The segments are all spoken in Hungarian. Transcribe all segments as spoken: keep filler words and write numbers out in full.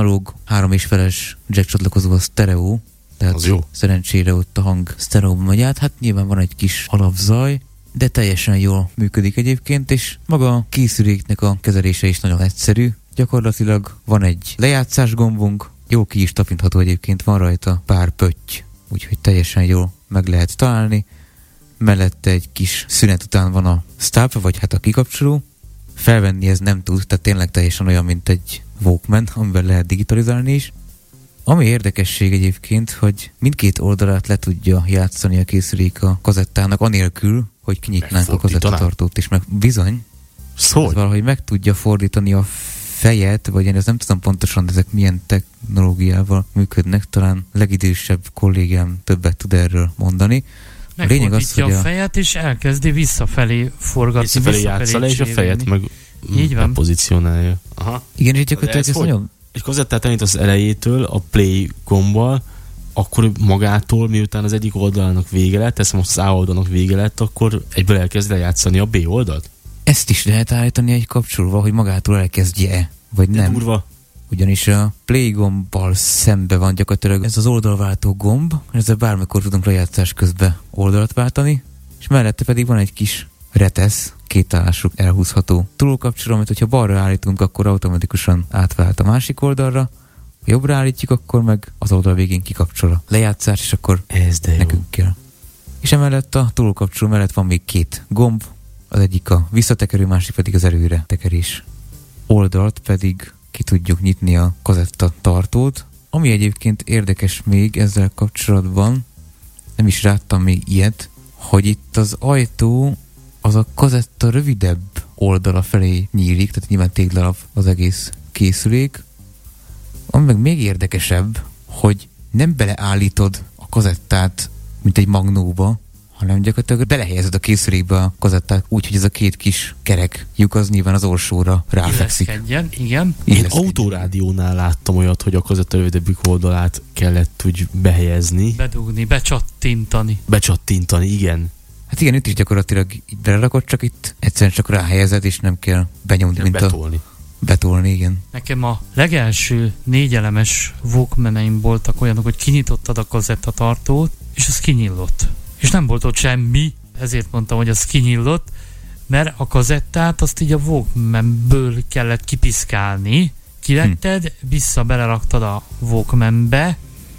analóg három és feles jack csatlakozó a sztereó, tehát az jó. Szerencsére ott a hang sztereóban megy át. Hát nyilván van egy kis alapzaj, de teljesen jól működik egyébként, és maga a készüléknek a kezelése is nagyon egyszerű. Gyakorlatilag van egy lejátszás gombunk, jól ki is tapintható egyébként, van rajta pár pötty, úgyhogy teljesen jól meg lehet találni. Mellette egy kis szünet után van a stop, vagy hát a kikapcsoló. Felvenni ez nem tud, tehát tényleg teljesen olyan, mint egy Walkman, amiben lehet digitalizálni is. Ami érdekesség egyébként, hogy mindkét oldalát le tudja játszani a készülék a kazettának, anélkül, hogy kinyitnánk a kazettatartót is, meg bizony, Szól. valahogy meg tudja fordítani a fejet, vagy én ezt nem tudom pontosan, ezek milyen technológiával működnek, talán legidősebb kollégám többet tud erről mondani. A lényeg az, hogy a fejet, és elkezdi visszafelé forgatni. Visszafelé játsza le, és a fejet meg pozícionálja. Aha. Igen, és gyakorlatilag ez nagyon... Egy kazettát elindítasz az elejétől a play gombbal, akkor magától, miután az egyik oldalnak vége lett, teszem most az A oldalnak vége lett, akkor egyből elkezd lejátszani a B oldalt? Ezt is lehet állítani egy kapcsolva, hogy magától elkezdje-e, vagy de nem. Durva. Ugyanis a play gombbal szembe van gyakorlatilag ez az oldalváltó gomb, és ezzel bármikor tudunk lejátszás közben oldalt váltani, és mellette pedig van egy kis retesz, kétállású elhúzható túlkapcsoló, amit hogyha balra állítunk, akkor automatikusan átvált a másik oldalra, ha jobbra állítjuk, akkor meg az oldal végén kikapcsol a lejátszás, és akkor ez de nekünk kell. És emellett a túlkapcsoló mellett van még két gomb, az egyik a visszatekerő, másik pedig az előre tekerés. Oldalt pedig ki tudjuk nyitni a kazetta tartót, ami egyébként érdekes még ezzel kapcsolatban, nem is láttam még ilyet, hogy itt az ajtó az a kazetta rövidebb oldala felé nyílik, tehát nyilván téglalap az egész készülék. Ami meg még érdekesebb, hogy nem beleállítod a kazettát, mint egy magnóba, hanem gyakorlatilag belehelyezed a készülékbe a kazettát úgy, hogy ez a két kis kerek lyuk az nyilván az orsóra ráfekszik. Illeszkedjen, igen. Én autorádiónál láttam olyat, hogy a kazetta rövidebbik oldalát kellett úgy behelyezni. Bedugni, becsattintani. Becsattintani, igen. Hát igen, itt is gyakorlatilag így belerakod, csak itt egyszerűen csak ráhelyezed, és nem kell benyomni, nem mint betolni. a... Betolni, igen. Nekem a legelső négyelemes Walkmaneim voltak olyanok, hogy kinyitottad a kazettatartót, és az kinyillott. És nem volt ott semmi, ezért mondtam, hogy az kinyillott, mert a kazettát azt így a Walkmanből kellett kipiszkálni, kivetted, hm. vissza beleraktad a Walkmanbe,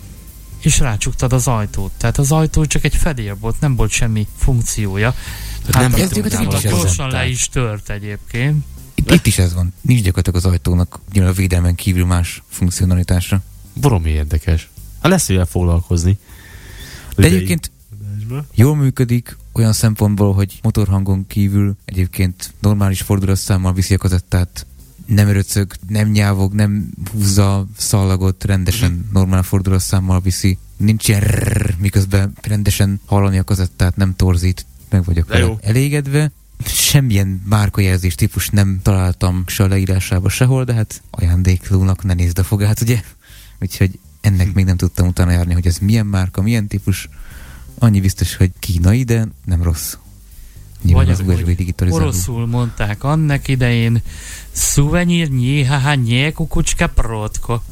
és rácsuktad az ajtót. Tehát az ajtó csak egy fedél volt, nem volt semmi funkciója. Hát nem ez gyorsan le is tört egyébként. Itt, itt is ez van. Nincs gyakorlatilag az ajtónak a védelmen kívül más funkcionalitásra. Baromi érdekes. Hát lesz mivel foglalkozni. De egyébként jól működik olyan szempontból, hogy motorhangon kívül egyébként normális fordulatszámmal viszi a kazettát, nem öröcög, nem nyávog, nem húzza a szallagot, rendesen uh-huh. normál fordulatszámmal viszi. Nincs ilyen rrrr, miközben rendesen hallani a kazettát, nem torzít, meg vagyok vele elégedve. Semmilyen márkajelzés típus nem találtam se a leírásába sehol, de hát ajándéklónak ne nézd a fogát, ugye? Úgyhogy ennek hm. még nem tudtam utána járni, hogy ez milyen márka, milyen típus. Annyi biztos, hogy kínai, de nem rossz. Nyilván vagy az u es bé digitalizáló. Oroszul mondták annak idején szuvenyír nyéhaha nyé kukucska protko.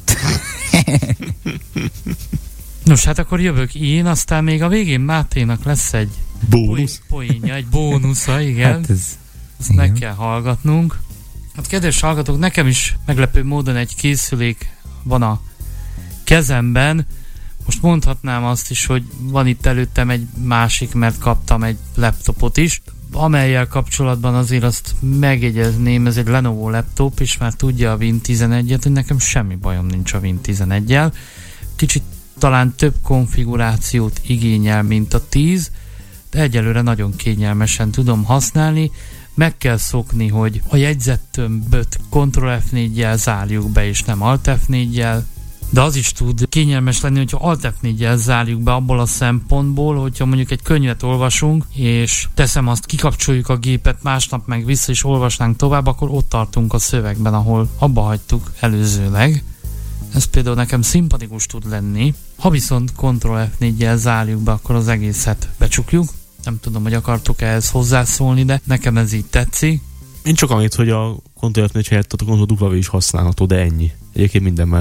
Nos, hát akkor jövök én, aztán még a végén Máténak lesz egy bónusz. Poénja, egy bónusza, igen. Hát ez, ezt igen. meg kell hallgatnunk. Hát kedves hallgatók, nekem is meglepő módon egy készülék van a kezemben. Most mondhatnám azt is, hogy van itt előttem egy másik, mert kaptam egy laptopot is, amellyel kapcsolatban azért azt megjegyezném, ez egy Lenovo laptop, és már tudja a Win tizenegyet, hogy nekem semmi bajom nincs a Win tizeneggyel. Kicsit talán több konfigurációt igényel, mint a tíz, de egyelőre nagyon kényelmesen tudom használni. Meg kell szokni, hogy a jegyzettömböt Ctrl F négyel zárjuk be, és nem Alt F négyel, de az is tud kényelmes lenni, hogyha Alt F négyel zárjuk be abból a szempontból, hogyha mondjuk egy könyvet olvasunk, és teszem azt, kikapcsoljuk a gépet, másnap meg vissza is olvasnánk tovább, akkor ott tartunk a szövegben, ahol abba hagytuk előzőleg. Ez például nekem szimpatikus tud lenni. Ha viszont Ctrl F négyel zárjuk be, akkor az egészet becsukjuk. Nem tudom, hogy akartok ehhez hozzászólni, de nekem ez így tetszik. Én csak annyit, hogy a Ctrl F négy helyett a Ctrl W is használható, de ennyi. Egyébként minden